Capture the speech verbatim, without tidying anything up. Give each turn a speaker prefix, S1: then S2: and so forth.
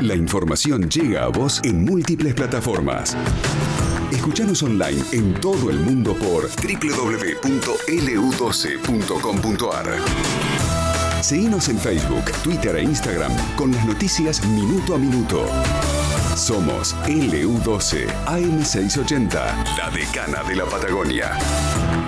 S1: La información llega a vos en múltiples plataformas. Escuchanos online en todo el mundo por doble u doble u doble u punto ele u doce punto com punto ar. Seguinos en Facebook, Twitter e Instagram con las noticias minuto a minuto. Somos ele u doce A M seiscientos ochenta, la decana de la Patagonia.